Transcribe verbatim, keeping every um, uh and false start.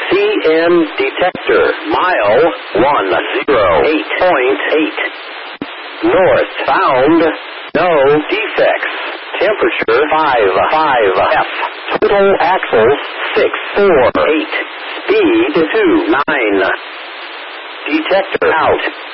C N detector. Mile one zero eight point eight. North bound. No defects. Temperature five five F. Total axles six four eight. Speed two nine. Detector out.